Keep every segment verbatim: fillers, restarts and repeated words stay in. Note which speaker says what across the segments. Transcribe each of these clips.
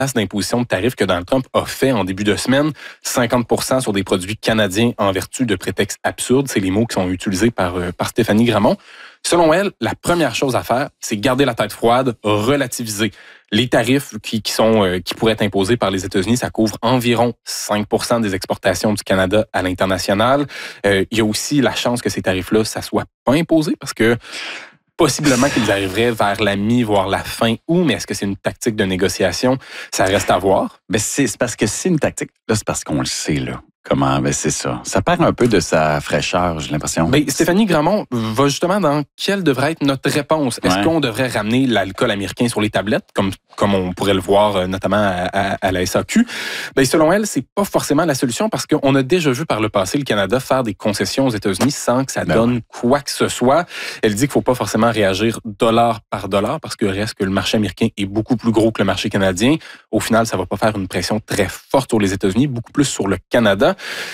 Speaker 1: d'imposition de tarifs que Donald Trump a fait en début de semaine, cinquante pour cent sur des produits canadiens en vertu de prétextes absurdes. C'est les mots qui sont utilisés par, par Stéphanie Gramont. Selon elle, la première chose à faire, c'est garder la tête froide, relativiser. Les tarifs qui, qui, sont, euh, qui pourraient être imposés par les États-Unis, ça couvre environ cinq pour cent des exportations du Canada à l'international. Euh, il y a aussi la chance que ces tarifs-là, ça soit pas imposé parce que possiblement qu'ils arriveraient vers la mi, voire la fin août, mais est-ce que c'est une tactique de négociation? Ça reste à voir.
Speaker 2: Mais c'est, c'est parce que c'est une tactique. Là, c'est parce qu'on le sait, là. Comment? Ben c'est ça. Ça perd un peu de sa fraîcheur, j'ai l'impression.
Speaker 1: Ben, Stéphanie Gramont va justement dans quelle devrait être notre réponse. Est-ce ouais. qu'on devrait ramener l'alcool américain sur les tablettes, comme, comme on pourrait le voir notamment à, à, à la S A Q? Ben, selon elle, c'est pas forcément la solution parce qu'on a déjà vu par le passé le Canada faire des concessions aux États-Unis sans que ça ben donne ouais. quoi que ce soit. Elle dit qu'il faut pas forcément réagir dollar par dollar parce que reste que le marché américain est beaucoup plus gros que le marché canadien. Au final, ça va pas faire une pression très forte sur les États-Unis, beaucoup plus sur le Canada.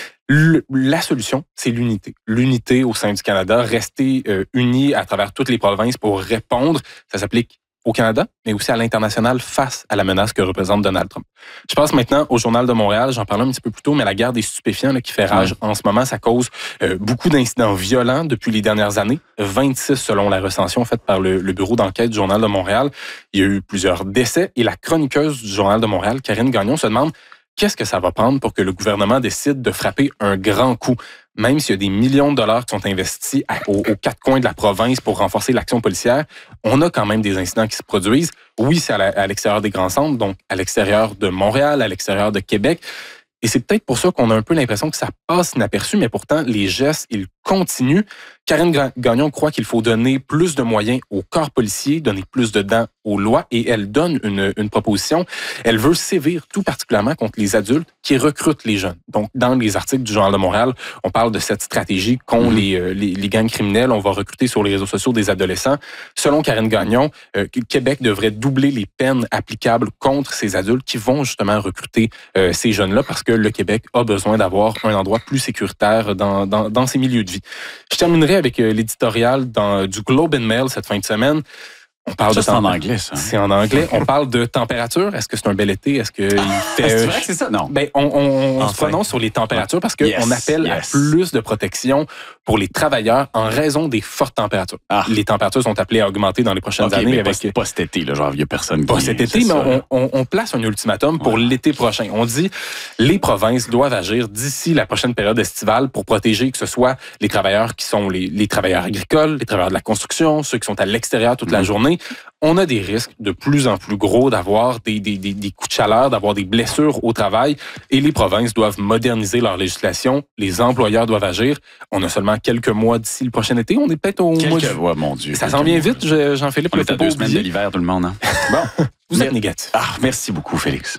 Speaker 1: Le, la solution, c'est l'unité. L'unité au sein du Canada, rester euh, unis à travers toutes les provinces pour répondre. Ça s'applique au Canada, mais aussi à l'international face à la menace que représente Donald Trump. Je passe maintenant au Journal de Montréal. J'en parlais un petit peu plus tôt, mais la guerre des stupéfiants là, qui fait rage ouais. en ce moment, ça cause euh, beaucoup d'incidents violents depuis les dernières années. vingt-six selon la recension faite par le, le bureau d'enquête du Journal de Montréal. Il y a eu plusieurs décès et la chroniqueuse du Journal de Montréal, Karine Gagnon, se demande qu'est-ce que ça va prendre pour que le gouvernement décide de frapper un grand coup, même s'il y a des millions de dollars qui sont investis à, aux, aux quatre coins de la province pour renforcer l'action policière, on a quand même des incidents qui se produisent. Oui, c'est à, la, à l'extérieur des grands centres, donc à l'extérieur de Montréal, à l'extérieur de Québec. Et c'est peut-être pour ça qu'on a un peu l'impression que ça passe inaperçu, mais pourtant, les gestes, ils continuent. Karine Gagnon croit qu'il faut donner plus de moyens au corps policier, donner plus de dents aux lois, et elle donne une, une proposition. Elle veut sévir tout particulièrement contre les adultes qui recrutent les jeunes. Donc, dans les articles du Journal de Montréal, on parle de cette stratégie qu'ont mmh. les, les, les gangs criminels. On va recruter sur les réseaux sociaux des adolescents. Selon Karine Gagnon, euh, Québec devrait doubler les peines applicables contre ces adultes qui vont justement recruter euh, ces jeunes-là parce que le Québec a besoin d'avoir un endroit plus sécuritaire dans, dans, dans ses milieux de vie. Je terminerai avec euh, l'éditorial dans, du Globe and Mail cette fin de semaine. On parle
Speaker 2: ça,
Speaker 1: de
Speaker 2: c'est en anglais, ça.
Speaker 1: C'est en anglais. On parle de température. Est-ce que c'est un bel été? Est-ce que il fait...
Speaker 2: C'est vrai que c'est ça? Non.
Speaker 1: Ben, on, on, on se prononce sur les températures parce qu'on yes, appelle yes. à plus de protection pour les travailleurs en raison des fortes températures. Ah. Les températures sont appelées à augmenter dans les prochaines
Speaker 2: okay,
Speaker 1: années.
Speaker 2: Mais
Speaker 1: avec
Speaker 2: pas, pas cet été, là, genre, il n'y a personne
Speaker 1: pas
Speaker 2: qui...
Speaker 1: cet été, mais on, on, on place un ultimatum pour ouais. l'été prochain. On dit les provinces doivent agir d'ici la prochaine période estivale pour protéger que ce soit les travailleurs qui sont les, les travailleurs agricoles, les travailleurs de la construction, ceux qui sont à l'extérieur toute mmh. la journée. On a des risques de plus en plus gros d'avoir des, des, des, des coups de chaleur, d'avoir des blessures au travail et les provinces doivent moderniser leur législation. Les employeurs doivent agir. On a seulement quelques mois d'ici le prochain été. On est peut-être au
Speaker 2: quelques
Speaker 1: mois...
Speaker 2: Quelques mois, mon Dieu.
Speaker 1: Ça s'en vient vite, Jean-Philippe.
Speaker 2: On est à deux semaines de l'hiver, tout le monde. Hein?
Speaker 1: Bon, vous êtes négatif.
Speaker 2: Ah, merci beaucoup, Félix.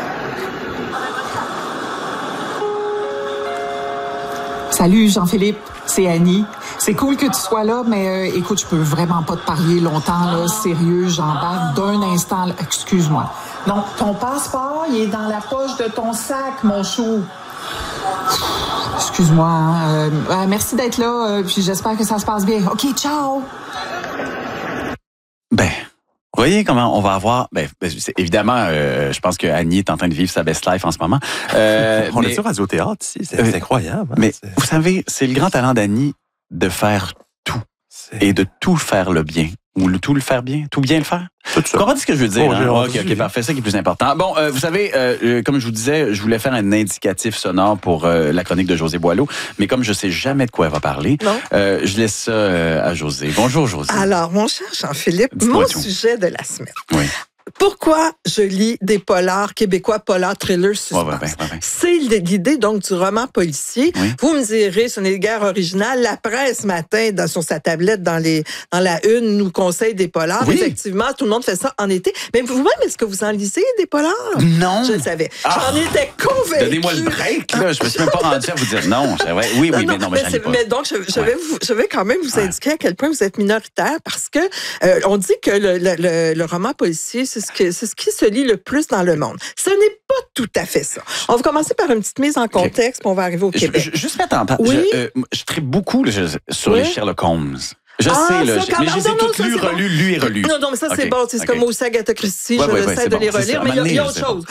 Speaker 3: Salut Jean-Philippe, c'est Annie. C'est cool que tu sois là, mais euh, écoute, je peux vraiment pas te parler longtemps, là. Sérieux, j'embarque d'un instant. Là. Excuse-moi. Non, ton passeport, il est dans la poche de ton sac, mon chou. Excuse-moi. Hein. Euh, euh, merci d'être là, euh, puis j'espère que ça se passe bien. OK, ciao!
Speaker 2: Ben... Vous voyez comment on va avoir... Ben, c'est, évidemment, euh, je pense que Annie est en train de vivre sa best life en ce moment. Euh,
Speaker 4: on
Speaker 2: mais,
Speaker 4: est sur Radio-Théâtre ici, c'est, euh, c'est incroyable. Hein,
Speaker 2: mais
Speaker 4: c'est...
Speaker 2: vous savez, c'est le grand talent d'Annie de faire tout c'est... et de tout faire le bien. Ou le, tout le faire bien, tout bien le faire.
Speaker 4: Tout ça.
Speaker 2: Vous comprenez ce que je veux dire?
Speaker 4: Oh,
Speaker 2: hein? OK, OK, parfait. C'est ça qui est plus important. Bon, euh, vous savez, euh, comme je vous disais, je voulais faire un indicatif sonore pour euh, la chronique de Josée Boileau, mais comme je sais jamais de quoi elle va parler, euh, je laisse ça euh, à Josée. Bonjour, Josée.
Speaker 5: Alors, mon cher Jean-Philippe, Dis-toi mon tout. sujet de la semaine.
Speaker 2: Oui.
Speaker 5: Pourquoi je lis des polars québécois, polars, thrillers, suspense?
Speaker 2: Ouais, ouais, ouais, ouais.
Speaker 5: C'est l'idée donc du roman policier. Oui. Vous me direz, ce n'est guère original. La presse, ce matin, dans, sur sa tablette, dans, les, dans la une, nous conseille des polars. Oui. Effectivement, tout le monde fait ça en été. Mais vous-même, est-ce que vous en lisez des polars?
Speaker 2: Non.
Speaker 5: Je le savais.
Speaker 2: Ah.
Speaker 5: J'en étais convaincue.
Speaker 2: Donnez-moi le break, là. Je me suis même pas rendu à vous dire non. Oui, oui, non, mais non, mais, mais, j'en ai pas.
Speaker 5: Mais donc, je, je, vais vous, je vais quand même vous indiquer à quel point vous êtes minoritaire parce que euh, on dit que le, le, le, le roman policier, c'est ce, que, c'est ce qui se lit le plus dans le monde. Ce n'est pas tout à fait ça. On va commencer par une petite mise en contexte, puis on va arriver au Québec.
Speaker 2: Je, je, juste mettre en
Speaker 5: oui?
Speaker 2: Je, euh, je tripe beaucoup là, je, sur oui? les Sherlock Holmes. Je
Speaker 5: ah,
Speaker 2: sais, là,
Speaker 5: ça,
Speaker 2: mais je les ai toutes lues,
Speaker 5: bon.
Speaker 2: relues, lues et relues.
Speaker 5: Non, non, mais ça, okay. c'est bon. C'est okay. comme aussi Agatha Christie,
Speaker 2: ouais,
Speaker 5: je
Speaker 2: ouais,
Speaker 5: essaie
Speaker 2: ouais,
Speaker 5: de
Speaker 2: bon,
Speaker 5: les relire, mais il y a, il y a autre chose.